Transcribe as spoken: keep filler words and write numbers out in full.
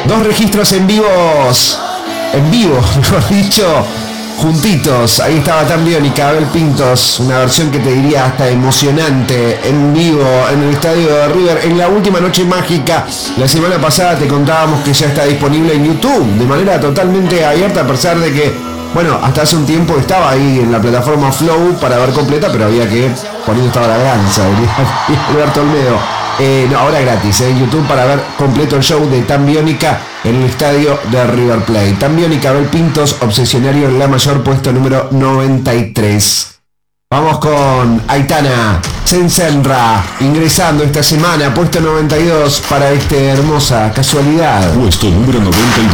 Dos registros en vivos, en vivo, mejor dicho, juntitos. Ahí estaba Tan Biónica, Abel Pintos, una versión que te diría hasta emocionante, en vivo, en el estadio de River, en la última noche mágica. La semana pasada te contábamos que ya está disponible en YouTube, de manera totalmente abierta, a pesar de que, bueno, hasta hace un tiempo estaba ahí en la plataforma Flow para ver completa, pero había que poniendo estaba la granza, diría Alberto Olmedo. Eh, no, ahora gratis, en eh, YouTube para ver completo el show de Tan Biónica en el estadio de River Plate. Tan Biónica, Abel Pintos, Obsesionario en La Mayor, puesto número noventa y tres. Vamos con Aitana Sensenra, ingresando esta semana, puesto noventa y dos para esta hermosa casualidad. Puesto número noventa y dos.